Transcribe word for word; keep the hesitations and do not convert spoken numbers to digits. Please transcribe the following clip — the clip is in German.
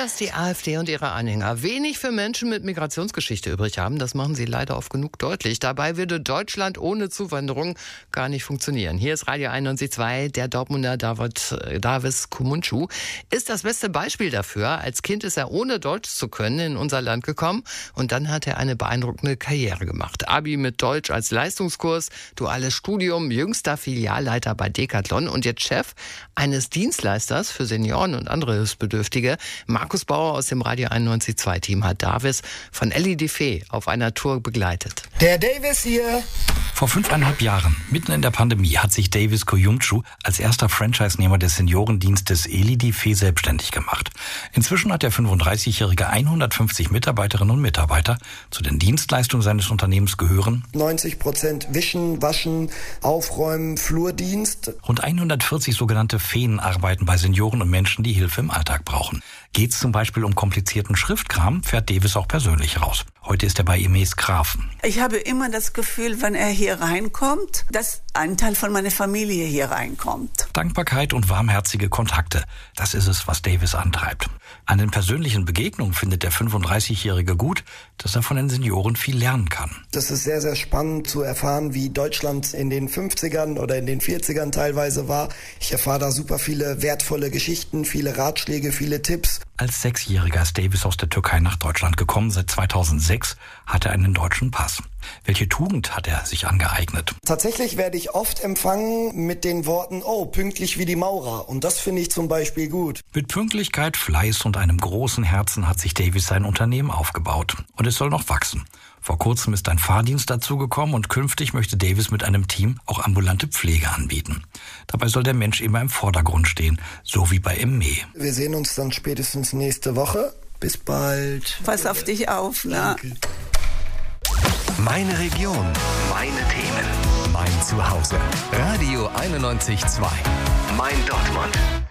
Dass die AfD und ihre Anhänger wenig für Menschen mit Migrationsgeschichte übrig haben, das machen sie leider oft genug deutlich. Dabei würde Deutschland ohne Zuwanderung gar nicht funktionieren. Hier ist Radio einundneunzig Komma zwei, der Dortmunder David, Davis Kumunchu ist das beste Beispiel dafür. Als Kind ist er ohne Deutsch zu können in unser Land gekommen und dann hat er eine beeindruckende Karriere gemacht. Abi mit Deutsch als Leistungskurs, duales Studium, jüngster Filialleiter bei Decathlon und jetzt Chef eines Dienstleisters für Senioren und andere Hilfsbedürftige. Markus Bauer aus dem Radio einundneunzig Komma zwei Team hat Davis von Elli die Fee auf einer Tour begleitet. Der Davis hier. Vor fünfeinhalb Jahren, mitten in der Pandemie, hat sich Davis Kuyumchu als erster Franchise-Nehmer des Seniorendienstes Elli die Fee selbstständig gemacht. Inzwischen hat der fünfunddreißigjährige hundertfünfzig Mitarbeiterinnen und Mitarbeiter. Zu den Dienstleistungen seines Unternehmens gehören neunzig Prozent Wischen, Waschen, Aufräumen, Flurdienst. Rund hundertvierzig sogenannte Feen arbeiten bei Senioren und Menschen, die Hilfe im Alltag brauchen. Geht es zum Beispiel um komplizierten Schriftkram, fährt Davis auch persönlich raus. Heute ist er bei Emes Grafen. Ich habe immer das Gefühl, wenn er hier reinkommt, dass ein Teil von meiner Familie hier reinkommt. Dankbarkeit und warmherzige Kontakte, das ist es, was Davis antreibt. An den persönlichen Begegnungen findet der fünfunddreißigjährige gut, dass er von den Senioren viel lernen kann. Das ist sehr, sehr spannend zu erfahren, wie Deutschland in den fünfzigern oder in den vierzigern teilweise war. Ich erfahre da super viele wertvolle Geschichten, viele Ratschläge, viele Tipps. Als Sechsjähriger ist Davis aus der Türkei nach Deutschland gekommen. Seit zweitausendsechs hat er einen deutschen Pass. Welche Tugend hat er sich angeeignet? Tatsächlich werde ich oft empfangen mit den Worten, oh, pünktlich wie die Maurer. Und das finde ich zum Beispiel gut. Mit Pünktlichkeit, Fleiß und einem großen Herzen hat sich Davis sein Unternehmen aufgebaut. Und es soll noch wachsen. Vor kurzem ist ein Fahrdienst dazugekommen und künftig möchte Davis mit einem Team auch ambulante Pflege anbieten. Dabei soll der Mensch immer im Vordergrund stehen, so wie bei Emme. Wir sehen uns dann spätestens nächste Woche. Bis bald. Pass auf dich auf, ne? Danke. Meine Region, meine Themen, mein Zuhause. Radio einundneunzig Komma zwei. Mein Dortmund.